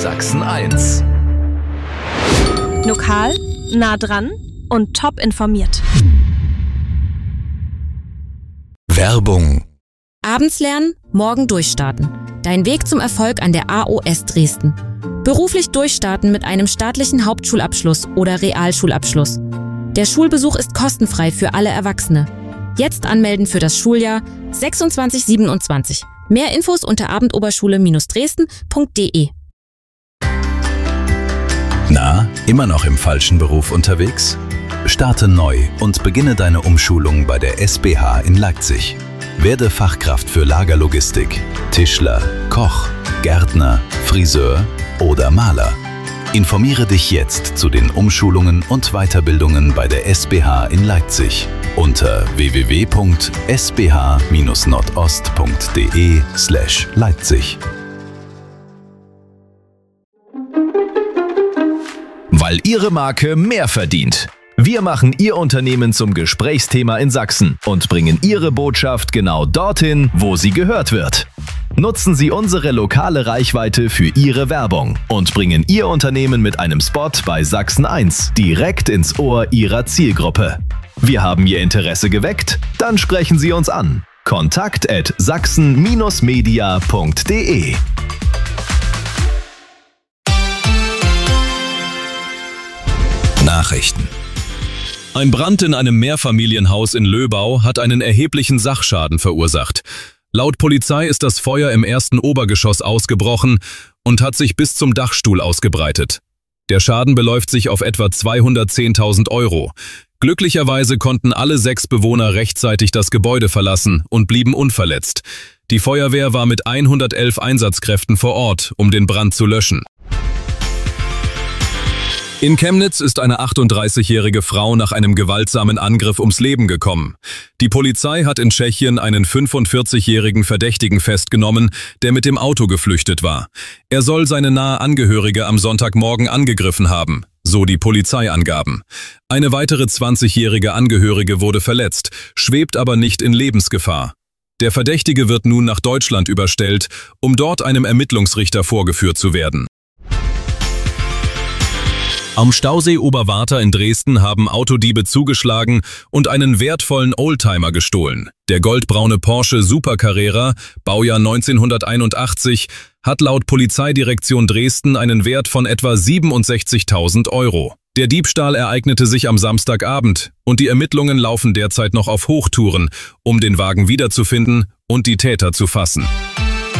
Sachsen 1. Lokal, nah dran und top informiert. Werbung. Abends lernen, morgen durchstarten. Dein Weg zum Erfolg an der AOS Dresden. Beruflich durchstarten mit einem staatlichen Hauptschulabschluss oder Realschulabschluss. Der Schulbesuch ist kostenfrei für alle Erwachsene. Jetzt anmelden für das Schuljahr 26/27. Mehr Infos unter abendoberschule-dresden.de. Na, immer noch im falschen Beruf unterwegs? Starte neu und beginne deine Umschulung bei der SBH in Leipzig. Werde Fachkraft für Lagerlogistik, Tischler, Koch, Gärtner, Friseur oder Maler. Informiere dich jetzt zu den Umschulungen und Weiterbildungen bei der SBH in Leipzig unter www.sbh-nordost.de/Leipzig. Weil Ihre Marke mehr verdient. Wir machen Ihr Unternehmen zum Gesprächsthema in Sachsen und bringen Ihre Botschaft genau dorthin, wo sie gehört wird. Nutzen Sie unsere lokale Reichweite für Ihre Werbung und bringen Ihr Unternehmen mit einem Spot bei Sachsen 1 direkt ins Ohr Ihrer Zielgruppe. Wir haben Ihr Interesse geweckt? Dann sprechen Sie uns an. kontakt@sachsen-media.de. Nachrichten. Ein Brand in einem Mehrfamilienhaus in Löbau hat einen erheblichen Sachschaden verursacht. Laut Polizei ist das Feuer im ersten Obergeschoss ausgebrochen und hat sich bis zum Dachstuhl ausgebreitet. Der Schaden beläuft sich auf etwa 210.000 €. Glücklicherweise konnten alle 6 Bewohner rechtzeitig das Gebäude verlassen und blieben unverletzt. Die Feuerwehr war mit 111 Einsatzkräften vor Ort, um den Brand zu löschen. In Chemnitz ist eine 38-jährige Frau nach einem gewaltsamen Angriff ums Leben gekommen. Die Polizei hat in Tschechien einen 45-jährigen Verdächtigen festgenommen, der mit dem Auto geflüchtet war. Er soll seine nahe Angehörige am Sonntagmorgen angegriffen haben, so die Polizeiangaben. Eine weitere 20-jährige Angehörige wurde verletzt, schwebt aber nicht in Lebensgefahr. Der Verdächtige wird nun nach Deutschland überstellt, um dort einem Ermittlungsrichter vorgeführt zu werden. Am Stausee Oberwarta in Dresden haben Autodiebe zugeschlagen und einen wertvollen Oldtimer gestohlen. Der goldbraune Porsche Super Carrera, Baujahr 1981, hat laut Polizeidirektion Dresden einen Wert von etwa 67.000 €. Der Diebstahl ereignete sich am Samstagabend und die Ermittlungen laufen derzeit noch auf Hochtouren, um den Wagen wiederzufinden und die Täter zu fassen.